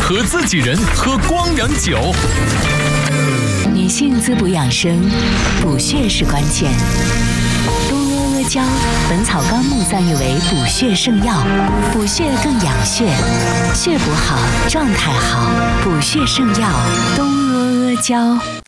合自己人喝光阳酒。 女性滋补养生，补血是关键。东阿阿胶，《本草纲目》赞誉为补血圣药，补血更养血，血补好，状态好，补血圣药东阿阿胶。